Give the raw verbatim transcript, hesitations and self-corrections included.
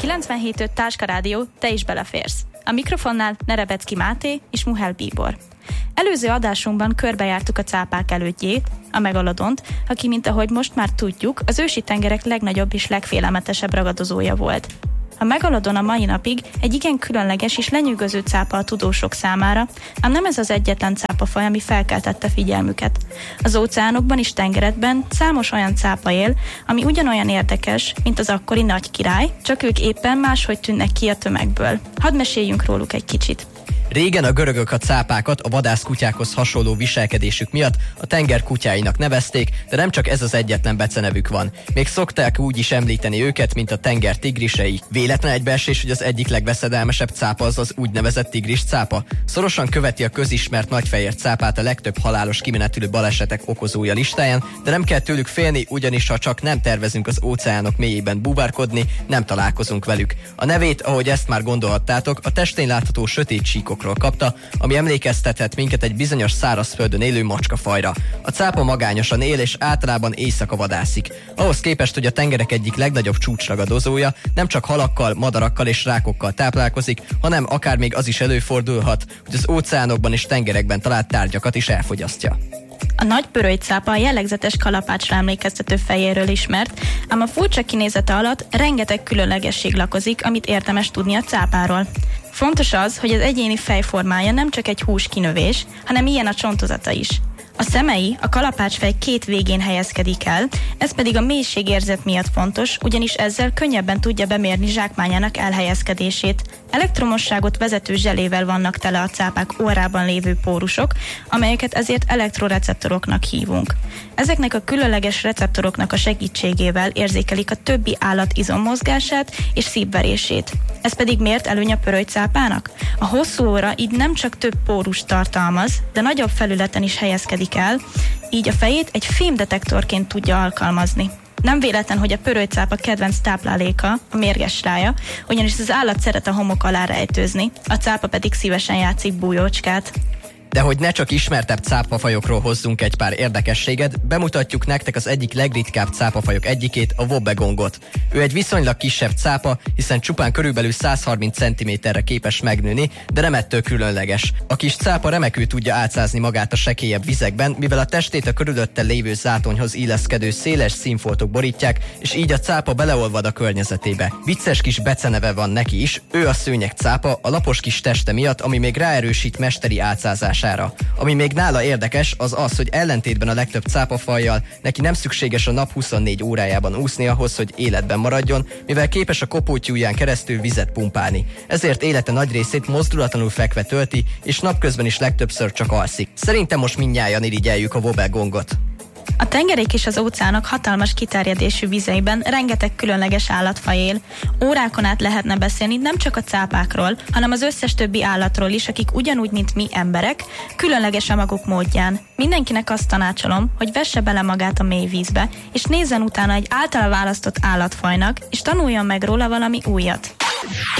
kilencvenhét öt Táska Rádió, te is beleférsz. A mikrofonnál Nerebecki Máté és Muhel Bíbor. Előző adásunkban körbejártuk a cápák elődjét, a megalodont, aki, mint ahogy most már tudjuk, az ősi tengerek legnagyobb és legfélelmetesebb ragadozója volt. A megalodon a mai napig egy igen különleges és lenyűgöző cápa a tudósok számára, ám nem ez az egyetlen cápafaj, ami felkeltette figyelmüket. Az óceánokban és tengerekben számos olyan cápa él, ami ugyanolyan érdekes, mint az akkori nagy király, csak ők éppen máshogy tűnnek ki a tömegből. Hadd meséljünk róluk egy kicsit. Régen a görögök a cápákat a vadászkutyákhoz hasonló viselkedésük miatt a tenger kutyáinak nevezték, de nem csak ez az egyetlen becenevük van. Még szokták úgy is említeni őket, mint a tenger tigrisei. Véletlen egybeesés, hogy az egyik legveszedelmesebb cápa az az úgynevezett tigris cápa. Szorosan követi a közismert nagyfehér cápát a legtöbb halálos kimenetülő balesetek okozója listáján, de nem kell tőlük félni, ugyanis ha csak nem tervezünk az óceánok mélyében búvárkodni, nem találkozunk velük. A nevét, ahogy ezt már gondolhattátok, a testén látható sötét síkokról kapta, ami emlékeztethet minket egy bizonyos szárazföldön élő macskafajra. A cápa magányosan él és általában éjszaka vadászik. Ahhoz képest, hogy a tengerek egyik legnagyobb csúcsragadozója, nem csak halakkal, madarakkal és rákokkal táplálkozik, hanem akár még az is előfordulhat, hogy az óceánokban és tengerekben talált tárgyakat is elfogyasztja. A nagy pörölycápa a jellegzetes kalapácsra emlékeztető fejéről ismert, ám a furcsa kinézete alatt rengeteg különlegesség lakozik, amit érdemes tudni a cápáról. Fontos az, hogy az egyéni fejformája nem csak egy húskinövés, hanem ilyen a csontozata is. A szemei a kalapácsfej két végén helyezkedik el, ez pedig a mélységérzet miatt fontos, ugyanis ezzel könnyebben tudja bemérni zsákmányának elhelyezkedését. Elektromosságot vezető zselével vannak tele a cápák orrában lévő pórusok, amelyeket ezért elektroreceptoroknak hívunk. Ezeknek a különleges receptoroknak a segítségével érzékelik a többi állat izommozgását és szívverését. Ez pedig miért előny a pörölycápának? A hosszú óra így nem csak több pórust tartalmaz, de nagyobb felületen is helyezkedik el, így a fejét egy fémdetektorként tudja alkalmazni. Nem véletlen, hogy a pörölycápa kedvenc tápláléka a mérges rája, ugyanis az állat szeret a homok alá rejtőzni, a cápa pedig szívesen játszik bújócskát. De hogy ne csak ismertebb cápafajokról hozzunk egy pár érdekességet, bemutatjuk nektek az egyik legritkább cápafajok egyikét, a wobbegongot. Ő egy viszonylag kisebb cápa, hiszen csupán körülbelül száz harminc centiméterre képes megnőni, de nem ettől különleges. A kis cápa remekül tudja átszázni magát a sekélyebb vizekben, mivel a testét a körülötte lévő zátonyhoz illeszkedő széles színfoltok borítják, és így a cápa beleolvad a környezetébe. Vicces kis beceneve van neki is, ő a szőnyeg cápa, a lapos kis teste miatt, ami még ráerősít mesteri átszázás. Ami még nála érdekes, az az, hogy ellentétben a legtöbb cápafajjal neki nem szükséges a nap huszonnégy órájában úszni ahhoz, hogy életben maradjon, mivel képes a kopótyúján keresztül vizet pumpálni. Ezért élete nagy részét mozdulatlanul fekve tölti, és napközben is legtöbbször csak alszik. Szerintem most mindnyájan irigyeljük a wobbegongot. A tengerék és az óceánok hatalmas kiterjedésű vizeiben rengeteg különleges állatfaj él. Órákon át lehetne beszélni nem csak a cápákról, hanem az összes többi állatról is, akik ugyanúgy, mint mi emberek, különleges a maguk módján. Mindenkinek azt tanácsolom, hogy vesse bele magát a mély vízbe, és nézzen utána egy általa választott állatfajnak, és tanuljon meg róla valami újat.